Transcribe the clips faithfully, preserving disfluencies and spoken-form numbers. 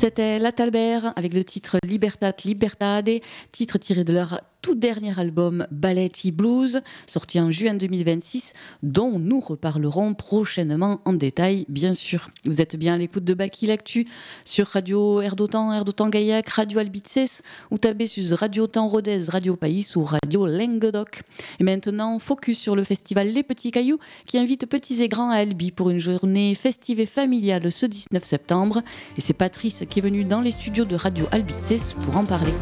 C'était La Talbert avec le titre Libertat Libertade, titre tiré de leur tout dernier album Balletti Blues, sorti en juin deux mille vingt-six, dont nous reparlerons prochainement en détail, bien sûr. Vous êtes bien à l'écoute de Baki L'Actu sur Radio Erdotan, Erdotan Gaillac, Radio Albices, ou tapez sur Radio Temps Rodez, Radio Pays ou Radio Languedoc. Et maintenant, focus sur le festival Les Petits Cailloux qui invite petits et grands à Albi pour une journée festive et familiale ce dix-neuf septembre. Et c'est Patrice qui est venu dans les studios de Radio Albices pour en parler.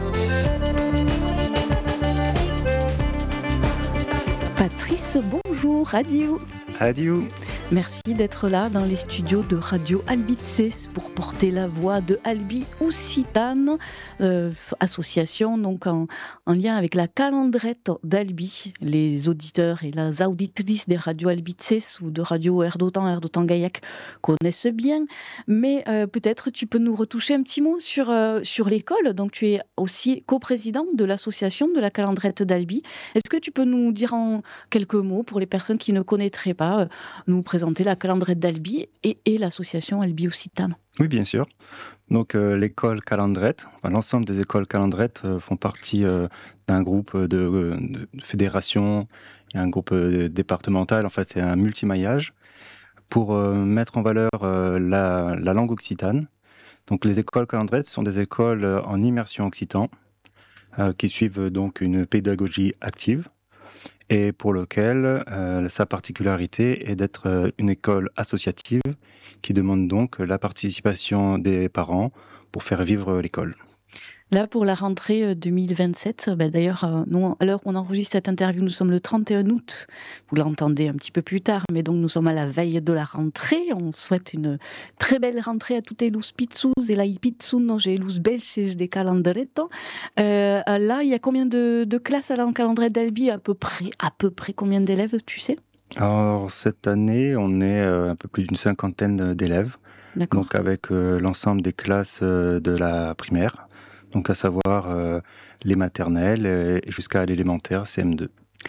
Patrice, bonjour, radio. Radio. Merci d'être là dans les studios de Radio Albices pour porter la voix de Albi Occitane, euh, association donc en, en lien avec la Calandrette d'Albi. Les auditeurs et les auditrices des Radio Albices ou de Radio Erdotan, Erdotan Gaillac connaissent bien, mais euh, peut-être tu peux nous retoucher un petit mot sur, euh, sur l'école. Donc tu es aussi coprésident de l'association de la Calandrette d'Albi. Est-ce que tu peux nous dire en quelques mots pour les personnes qui ne connaîtraient pas, euh, nous présenter la Calandrette d'Albi et, et l'association Albi Occitane? Oui, bien sûr. Donc euh, l'école Calandrette, enfin, l'ensemble des écoles Calandrette euh, font partie euh, d'un groupe de, de, de fédération, il y a un groupe euh, départemental, en fait c'est un multimaillage pour euh, mettre en valeur euh, la, la langue occitane. Donc les écoles Calandrette sont des écoles euh, en immersion occitan euh, qui suivent donc une pédagogie active, et pour lequel euh, sa particularité est d'être euh, une école associative qui demande donc la participation des parents pour faire vivre l'école. Là, pour la rentrée deux mille vingt-sept, ben d'ailleurs, euh, nous, à l'heure où on enregistre cette interview, nous sommes le trente et un août. Vous l'entendez un petit peu plus tard, mais donc nous sommes à la veille de la rentrée. On souhaite une très belle rentrée à toutes les lus pizzous et la pizzunos et lus belges des Calandretto. Euh, là, il y a combien de, de classes à la Calandrette d'Albi? À peu près, à peu près combien d'élèves, tu sais? Alors, cette année, on est euh, un peu plus d'une cinquantaine d'élèves. D'accord. Donc, avec euh, l'ensemble des classes euh, de la primaire. Donc, à savoir euh, les maternelles et jusqu'à l'élémentaire, C M deux.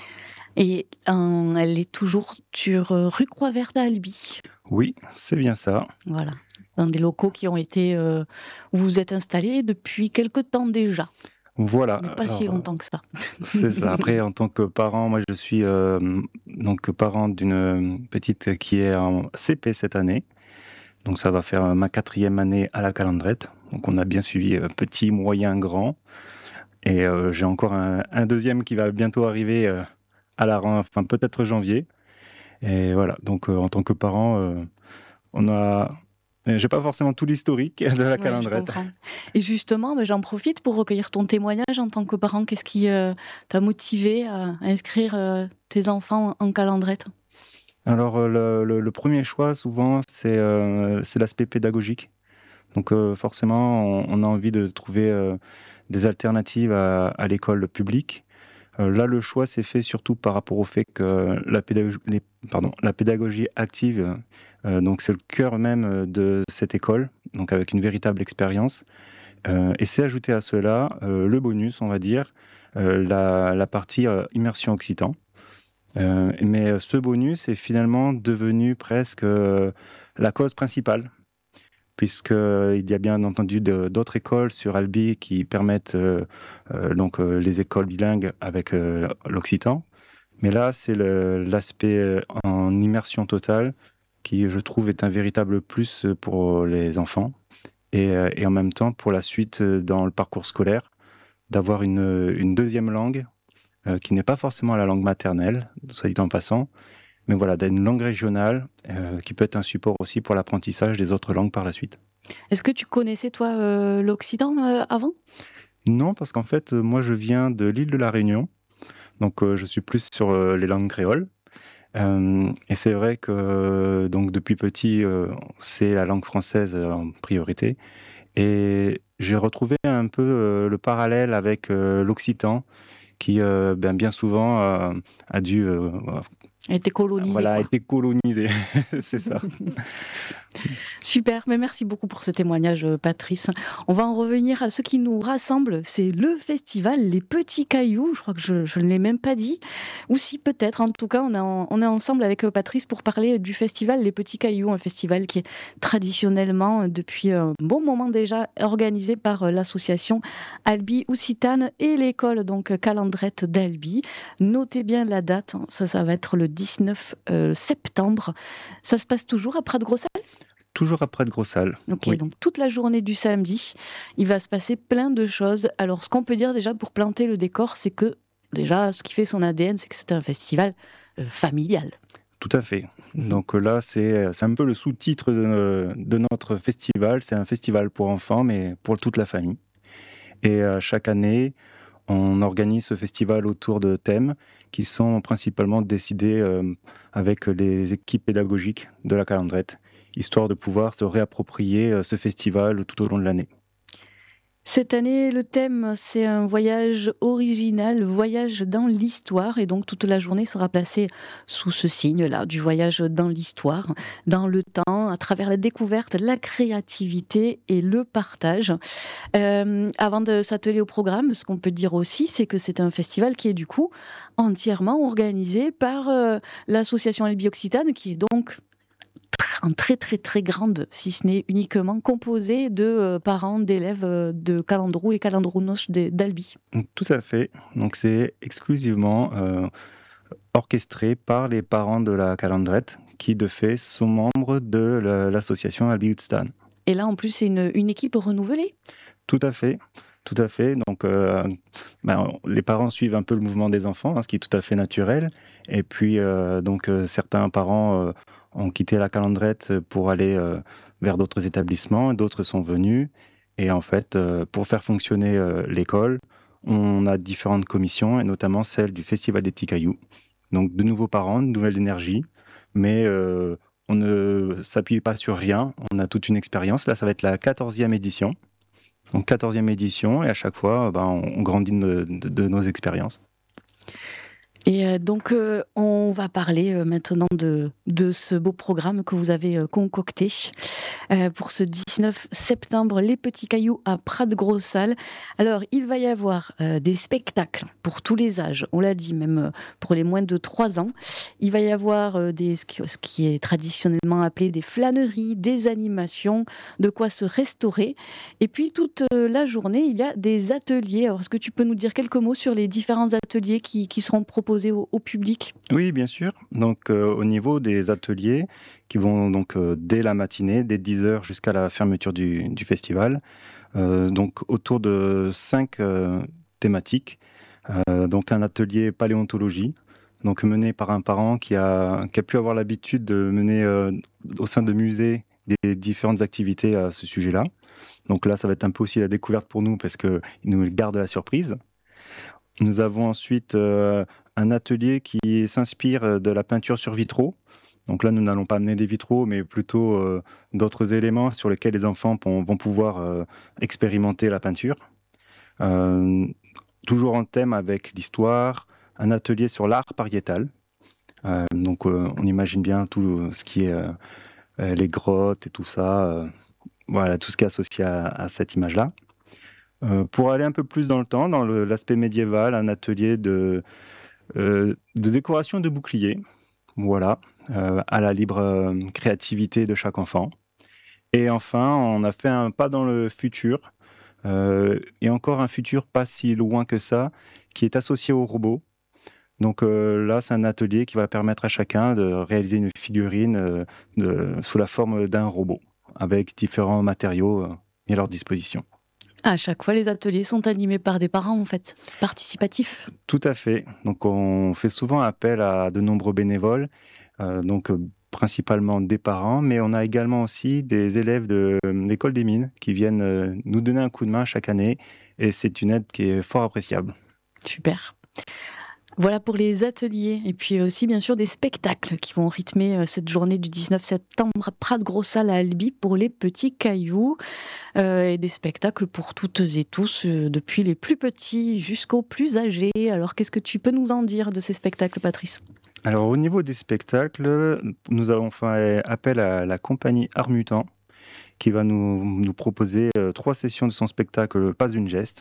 Et euh, elle est toujours sur euh, rue Croix-Verte à Albi. Oui, c'est bien ça. Voilà, dans des locaux qui ont été, euh, où vous êtes installés depuis quelque temps déjà. Voilà. Mais pas Alors, si longtemps que ça. C'est ça. Après, en tant que parent, moi, je suis euh, donc parent d'une petite qui est en C P cette année. Donc, ça va faire ma quatrième année à la Calandrette. Donc, on a bien suivi euh, petit, moyen, grand. Et euh, j'ai encore un, un deuxième qui va bientôt arriver euh, à la enfin peut-être janvier. Et voilà. Donc, euh, en tant que parent, euh, on a. J'ai pas forcément tout l'historique de la Ouais, Calandrette. je comprends. Et justement, ben, j'en profite pour recueillir ton témoignage en tant que parent. Qu'est-ce qui euh, t'a motivé à inscrire euh, tes enfants en Calandrette? Alors, euh, le, le, le premier choix, souvent, c'est euh, c'est l'aspect pédagogique. Donc, euh, forcément, on, on a envie de trouver euh, des alternatives à, à l'école publique. Euh, là, le choix s'est fait surtout par rapport au fait que la pédagogie, les, pardon, la pédagogie active, euh, donc c'est le cœur même de cette école, donc avec une véritable expérience. Euh, et c'est ajouté à cela euh, le bonus, on va dire, euh, la, la partie euh, immersion occitan. Euh, mais ce bonus est finalement devenu presque euh, la cause principale, puisqu'il y a bien entendu de, d'autres écoles sur Albi qui permettent euh, euh, donc, euh, les écoles bilingues avec euh, l'occitan. Mais là, c'est le, l'aspect en immersion totale qui, je trouve, est un véritable plus pour les enfants et, euh, et en même temps pour la suite dans le parcours scolaire, d'avoir une, une deuxième langue euh, qui n'est pas forcément la langue maternelle, soit dit en passant, mais voilà, d'une langue régionale euh, qui peut être un support aussi pour l'apprentissage des autres langues par la suite. Est-ce que tu connaissais, toi, euh, l'Occitan euh, avant? Non, parce qu'en fait, euh, moi, je viens de l'île de la Réunion, donc euh, je suis plus sur euh, les langues créoles. Euh, et c'est vrai que euh, donc depuis petit, euh, c'est la langue française euh, en priorité. Et j'ai retrouvé un peu euh, le parallèle avec euh, l'occitan, qui euh, ben, bien souvent euh, a dû euh, Elle était colonisée, voilà, a quoi. été colonisé. C'est ça. Super, mais merci beaucoup pour ce témoignage, euh, Patrice. On va en revenir à ce qui nous rassemble, c'est le festival Les Petits Cailloux. Je crois que je, je ne l'ai même pas dit. Ou si, peut-être. En tout cas, on est, en- on est ensemble avec euh, Patrice pour parler du festival Les Petits Cailloux, un festival qui est traditionnellement, euh, depuis un bon moment déjà, organisé par euh, l'association Albi Occitane et l'école donc euh, Calandrette d'Albi. Notez bien la date, hein, ça, ça va être le dix-neuf euh, septembre. Ça se passe toujours à Prat-de-Grossal. Toujours après de grosses salles. Ok, Oui, donc toute la journée du samedi, il va se passer plein de choses. Alors, ce qu'on peut dire déjà pour planter le décor, c'est que déjà, ce qui fait son A D N, c'est que c'est un festival euh, familial. tout à fait. Donc euh, là, c'est euh, c'est un peu le sous-titre de, de notre festival. C'est un festival pour enfants, mais pour toute la famille. Et euh, chaque année, on organise ce festival autour de thèmes qui sont principalement décidés euh, avec les équipes pédagogiques de la Calandrette, histoire de pouvoir se réapproprier euh, ce festival tout au long de l'année. Cette année, le thème, c'est un voyage original, voyage dans l'histoire. Et donc, toute la journée sera placée sous ce signe-là, du voyage dans l'histoire, dans le temps, à travers la découverte, la créativité et le partage. Euh, avant de s'atteler au programme, ce qu'on peut dire aussi, c'est que c'est un festival qui est du coup entièrement organisé par euh, l'association Albi Occitane, qui est donc en très très très grande, si ce n'est uniquement composée de euh, parents d'élèves euh, de Calandrou et Calandrounos de- d'Albi. Donc, tout à fait. Donc c'est exclusivement euh, orchestré par les parents de la Calandrette, qui de fait sont membres de la- l'association Albi Utstan. Et là, en plus, c'est une, une équipe renouvelée. Tout à fait, tout à fait. Donc, euh, ben, les parents suivent un peu le mouvement des enfants, hein, ce qui est tout à fait naturel. Et puis, euh, donc, euh, certains parents euh, ont quitté la Calandrette pour aller euh, vers d'autres établissements, d'autres sont venus. Et en fait, euh, pour faire fonctionner euh, l'école, on a différentes commissions, et notamment celle du Festival des Petits Cailloux. Donc, de nouveaux parents, de nouvelle énergie, mais euh, on ne s'appuie pas sur rien. On a toute une expérience. Là, ça va être la quatorzième édition. Donc quatorzième édition, et à chaque fois, ben, on on grandit de, de- de nos expériences. Et euh, donc, euh, on va parler euh, maintenant de, de ce beau programme que vous avez euh, concocté euh, pour ce dix-neuf septembre, Les Petits Cailloux à Prat-de-Grossal. Alors, il va y avoir euh, des spectacles pour tous les âges, on l'a dit, même euh, pour les moins de trois ans. Il va y avoir euh, des, ce qui ce qui est traditionnellement appelé des flâneries, des animations, de quoi se restaurer. Et puis, toute euh, la journée, il y a des ateliers. Alors, est-ce que tu peux nous dire quelques mots sur les différents ateliers qui, qui seront proposés au, au public? Oui, bien sûr. Donc euh, au niveau des ateliers, qui vont donc euh, dès la matinée, dès dix heures jusqu'à la fermeture du, du festival, euh, donc autour de cinq euh, thématiques. Euh, donc un atelier paléontologie, donc mené par un parent qui a, qui a pu avoir l'habitude de mener euh, au sein de musées des différentes activités à ce sujet-là. Donc là, ça va être un peu aussi la découverte pour nous parce qu'il nous garde la surprise. Nous avons ensuite euh, un atelier qui s'inspire de la peinture sur vitraux. Donc là, nous n'allons pas amener des vitraux, mais plutôt euh, d'autres éléments sur lesquels les enfants pon- vont pouvoir euh, expérimenter la peinture. Euh, Toujours en thème avec l'histoire, un atelier sur l'art pariétal. Euh, donc euh, on imagine bien tout ce qui est euh, euh, les grottes et tout ça, euh, voilà, tout ce qui est associé à, à cette image-là. Euh, pour aller un peu plus dans le temps, dans le- l'aspect médiéval, un atelier de, euh, de décoration de boucliers, voilà, euh, à la libre euh, créativité de chaque enfant. Et enfin, on a fait un pas dans le futur, euh, et encore un futur pas si loin que ça, qui est associé au robot. Donc euh, là, c'est un atelier qui va permettre à chacun de réaliser une figurine euh, de- sous la forme d'un robot, avec différents matériaux euh, mis à leur disposition. À chaque fois, les ateliers sont animés par des parents, en fait, participatifs. Tout à fait. Donc, on fait souvent appel à de nombreux bénévoles, euh, donc euh, principalement des parents, mais on a également aussi des élèves de euh, l'école des mines qui viennent euh, nous donner un coup de main chaque année, et c'est une aide qui est fort appréciable. Super. Voilà pour les ateliers et puis aussi bien sûr des spectacles qui vont rythmer euh, cette journée du dix-neuf septembre à Prat-de-Grossal à Albi pour les petits cailloux euh, et des spectacles pour toutes et tous euh, depuis les plus petits jusqu'aux plus âgés. Alors qu'est-ce que tu peux nous en dire de ces spectacles, Patrice? Alors au niveau des spectacles, nous avons fait appel à la compagnie Art Mutant qui va nous, nous proposer euh, trois sessions de son spectacle Pas une geste.